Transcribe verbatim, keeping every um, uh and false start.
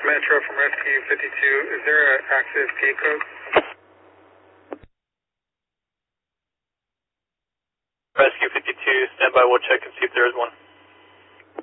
Metro from Rescue fifty-two. Is there an active gate code? Rescue fifty-two, stand by, we'll check and see if there is one.